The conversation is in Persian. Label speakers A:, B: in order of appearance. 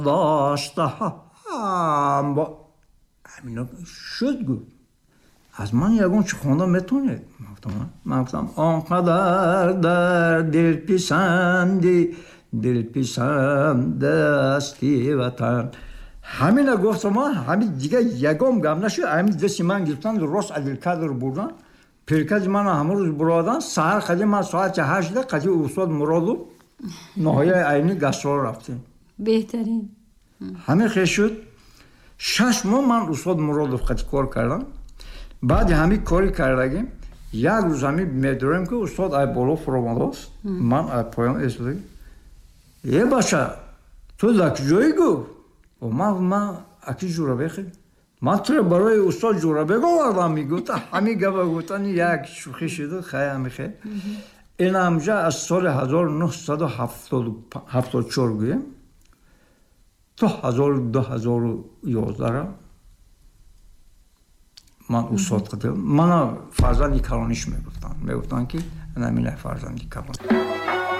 A: داشته هم با همین شد گفت از من یگون چه خونده میتونید من گفتم آنقدر در دل پیسند دستی وطن همین گفتم همین دیگه یگم گم نشد همین دستی من گرفتن راست عدالکدر بردن پیرکز من همه روز برادن سهر قدیم من ساعت 8 قدیم استاد مرادو نهایه عینی گسترال رفتیم
B: بهترین
A: همین خیلی شد 6 ماه من استاد مرادو قدیم کار کردم بعد همین کاری کردگیم یک روز همین میداریم که استاد ای بالا فرامده است من ای پایان استاد یه باشه تو در کجایی گفت و من اکی جورا بخیم من تو برای استاد جورا بگوردم میگفت همین گفت گفتن یک شوخی شده خیلی همیخه این همجا از سال 1974 گویم تا 2011 من استاد قدیم من فرزندی کلانیش میگفتن که نمیله فرزندی کلان